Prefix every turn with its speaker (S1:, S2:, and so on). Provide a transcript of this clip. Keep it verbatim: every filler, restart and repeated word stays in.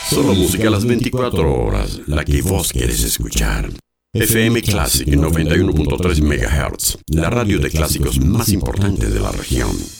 S1: Solo música a las veinticuatro horas, la que vos quieres escuchar. F M Classic noventa y uno punto tres megahertz, la radio de clásicos más importante de la región.